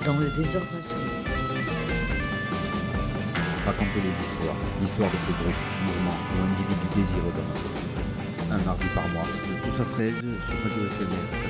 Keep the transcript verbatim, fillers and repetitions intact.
Dans le désordre absolu. Raconter les histoires, l'histoire de ce groupe, mouvement ou individu désireux dans notre culture. Un mardi par mois, de douze à treize sur Radio S N R